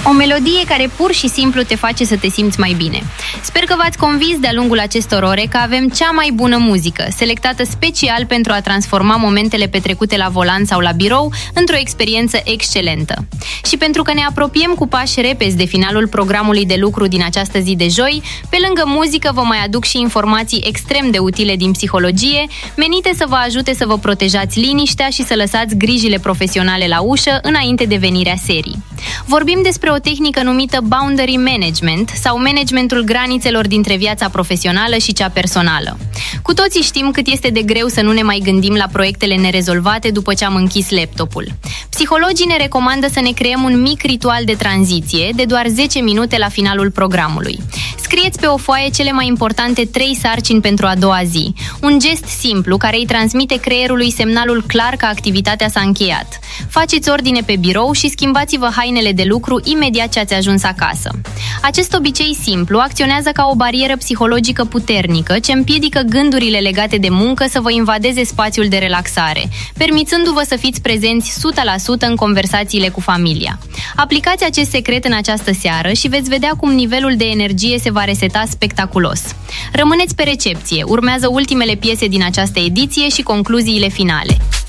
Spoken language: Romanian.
O melodie care pur și simplu te face să te simți mai bine. Sper că v-ați convins de-a lungul acestor ore că avem cea mai bună muzică, selectată special pentru a transforma momentele petrecute la volan sau la birou într-o experiență excelentă. Și pentru că ne apropiem cu pași repezi de finalul programului de lucru din această zi de joi, pe lângă muzică vă mai aduc și informații extrem de utile din psihologie, menite să vă ajute să vă protejați liniștea și să lăsați grijile profesionale la ușă înainte de venirea serii. Vorbim despre o tehnică numită boundary management sau managementul granițelor dintre viața profesională și cea personală. Cu toții știm cât este de greu să nu ne mai gândim la proiectele nerezolvate după ce am închis laptopul. Psihologii ne recomandă să ne creăm un mic ritual de tranziție de doar 10 minute la finalul programului. Scrieți pe o foaie cele mai importante 3 sarcini pentru a doua zi. Un gest simplu care îi transmite creierului semnalul clar că activitatea s-a încheiat. Faceți ordine pe birou și schimbați-vă hainele de lucru imediat ce ați ajuns acasă. Acest obicei simplu acționează ca o barieră psihologică puternică ce împiedică gândurile legate de muncă să vă invadeze spațiul de relaxare, permițându-vă să fiți prezenți 100% în conversațiile cu familia. Aplicați acest secret în această seară și veți vedea cum nivelul de energie se va reseta spectaculos. Rămâneți pe recepție, urmează ultimele piese din această ediție și concluziile finale.